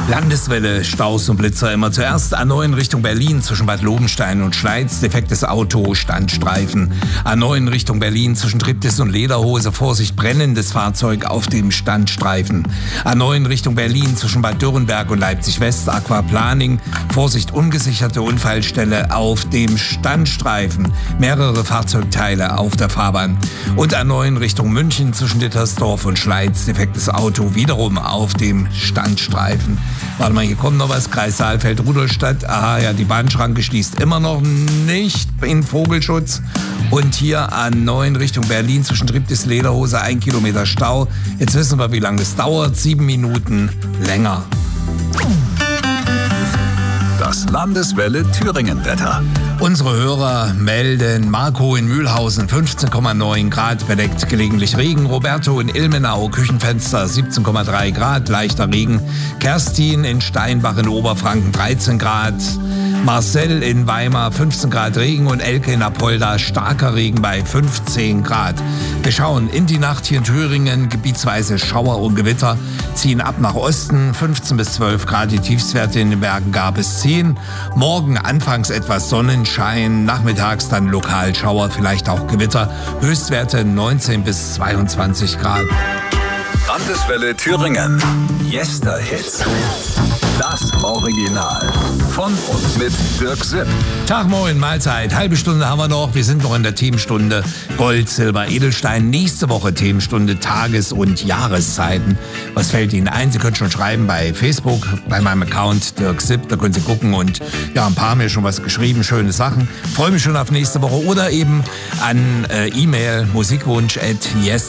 Landeswelle, Staus und Blitzer immer zuerst. A9 Richtung Berlin zwischen Bad Lobenstein und Schleiz. Defektes Auto, Standstreifen. A9 Richtung Berlin zwischen Triptis und Lederhose. Vorsicht, brennendes Fahrzeug auf dem Standstreifen. A9 Richtung Berlin zwischen Bad Dürrenberg und Leipzig West. Aquaplaning. Vorsicht, ungesicherte Unfallstelle auf dem Standstreifen. Mehrere Fahrzeugteile auf der Fahrbahn. Und A9 Richtung München zwischen Dittersdorf und Schleiz. Defektes Auto wiederum auf dem Standstreifen. Warte mal, hier kommt noch was. Kreis Saalfeld, Rudolstadt. Aha, ja, die Bahnschranke schließt immer noch nicht in Vogelschutz. Und hier A9 Richtung Berlin zwischen Triptis Lederhose 1 Kilometer Stau. Jetzt wissen wir, wie lange das dauert. 7 Minuten länger. Das Landeswelle Thüringen-Wetter. Unsere Hörer melden: Marco in Mühlhausen 15,9 Grad, bedeckt gelegentlich Regen. Roberto in Ilmenau, Küchenfenster 17,3 Grad, leichter Regen. Kerstin in Steinbach in Oberfranken 13 Grad. Marcel in Weimar 15 Grad Regen und Elke in Apolda starker Regen bei 15 Grad. Wir schauen in die Nacht hier in Thüringen, gebietsweise Schauer und Gewitter, ziehen ab nach Osten, 15 bis 12 Grad, die Tiefstwerte in den Bergen gar bis 10. Morgen anfangs etwas Sonnenschein, nachmittags dann lokal Schauer, vielleicht auch Gewitter, Höchstwerte 19 bis 22 Grad. Landeswelle Thüringen. Yesterhits. Das Original. Von und mit Dirk Sipp. Tag, moin, Mahlzeit. Halbe Stunde haben wir noch. Wir sind noch in der Themenstunde Gold, Silber, Edelstein. Nächste Woche Themenstunde Tages- und Jahreszeiten. Was fällt Ihnen ein? Sie können schon schreiben bei Facebook, bei meinem Account Dirk Sipp. Da können Sie gucken und ja, ein paar haben mir schon was geschrieben. Schöne Sachen. Freue mich schon auf nächste Woche. Oder eben an E-Mail musikwunsch@yes